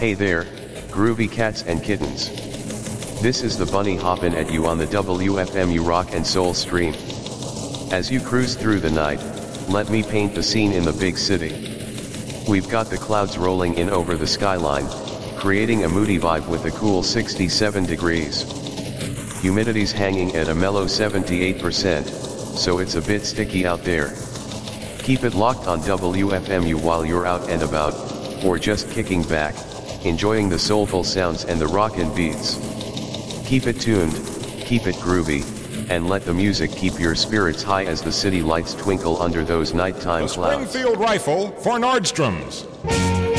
Hey there, groovy cats and kittens. This is the bunny hoppin' at you on the WFMU Rock and Soul stream. As you cruise through the night, let me paint the scene in the big city. We've got the clouds rolling in over the skyline, creating a moody vibe with a cool 67 degrees. Humidity's hanging at a mellow 78%, so it's a bit sticky out there. Keep it locked on WFMU while you're out and about, or just kicking back, enjoying the soulful sounds and the rockin' beats. Keep it tuned, keep it groovy, and let the music keep your spirits high as the city lights twinkle under those nighttime clouds. The Springfield Rifle for Nordstrom's.